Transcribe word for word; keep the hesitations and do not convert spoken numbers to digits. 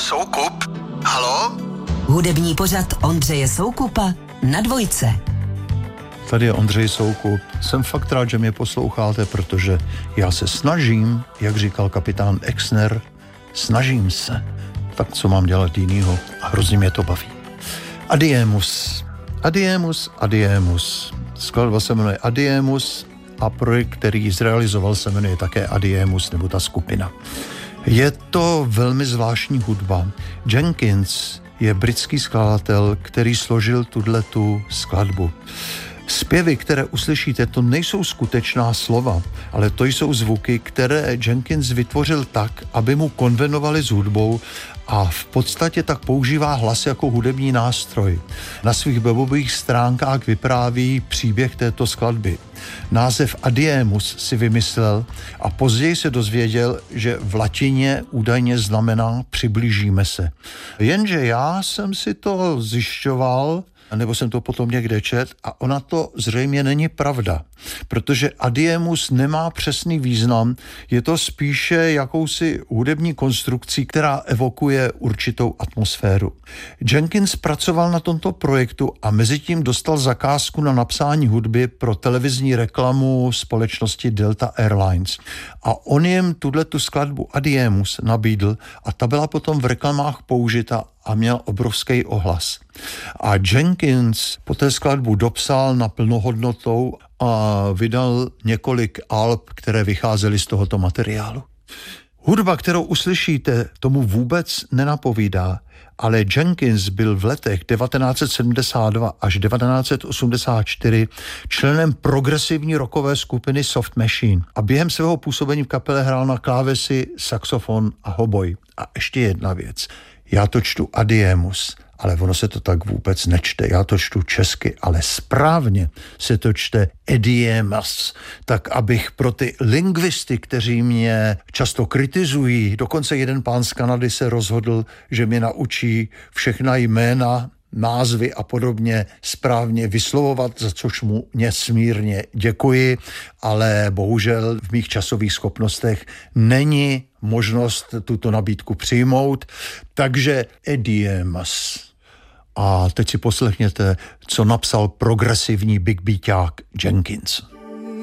Soukup? Haló? Hudební pořad Ondřeje Soukupa na Dvojce. Tady je Ondřej Soukup. Jsem fakt rád, že mě posloucháte, protože já se snažím, jak říkal kapitán Exner, snažím se. Tak co mám dělat jinýho? A hrozně mě to baví. Adiemus. Adiemus, Adiemus. Skladba se jmenuje Adiemus a projekt, který zrealizoval, se jmenuje také Adiemus, nebo ta skupina. Je to velmi zvláštní hudba. Jenkins je britský skladatel, který složil tuto skladbu. Zpěvy, které uslyšíte, to nejsou skutečná slova, ale to jsou zvuky, které Jenkins vytvořil tak, aby mu konvenovali s hudbou a v podstatě tak používá hlas jako hudební nástroj. Na svých webových stránkách vypráví příběh této skladby. Název Adiemus si vymyslel a později se dozvěděl, že v latině údajně znamená přiblížíme se. Jenže já jsem si to zjišťoval, nebo jsem to potom někde čet a ona to zřejmě není pravda, protože Adiemus nemá přesný význam, je to spíše jakousi hudební konstrukcí, která evokuje určitou atmosféru. Jenkins pracoval na tomto projektu a mezitím dostal zakázku na napsání hudby pro televizní reklamu společnosti Delta Airlines a on jim tuto skladbu Adiemus nabídl a ta byla potom v reklamách použita a měl obrovský ohlas. A Jenkins po té skladbu dopsal na plnohodnotou a vydal několik alb, které vycházely z tohoto materiálu. Hudba, kterou uslyšíte, tomu vůbec nenapovídá, ale Jenkins byl v letech devatenáct set sedmdesát dva až devatenáct set osmdesát čtyři členem progresivní rockové skupiny Soft Machine a během svého působení v kapele hrál na klávesi, saxofon a hoboj. A ještě jedna věc. Já to čtu Adiemus, ale ono se to tak vůbec nečte. Já to čtu česky, ale správně se to čte Ediemas. Tak abych pro ty lingvisty, kteří mě často kritizují, dokonce jeden pán z Kanady se rozhodl, že mě naučí všechna jména, názvy a podobně správně vyslovovat, za což mu nesmírně děkuji, ale bohužel v mých časových schopnostech není možnost tuto nabídku přijmout, takže Ediemas. A teď si poslechněte, co napsal progresivní big beaták Jenkins.